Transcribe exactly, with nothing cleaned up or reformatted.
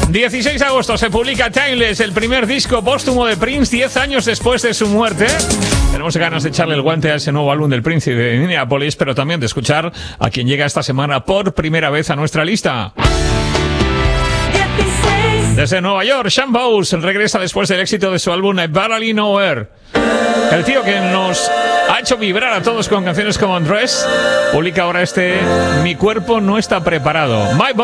dieciséis de agosto se publica Timeless, el primer disco póstumo de Prince diez años después de su muerte. Tenemos ganas de echarle el guante a ese nuevo álbum del Príncipe de Minneapolis, pero también de escuchar a quien llega esta semana por primera vez a nuestra lista. Desde Nueva York, Sean Bowes regresa después del éxito de su álbum I Barely Know Her. El tío que nos ha hecho vibrar a todos con canciones como Undress publica ahora este Mi cuerpo no está preparado. My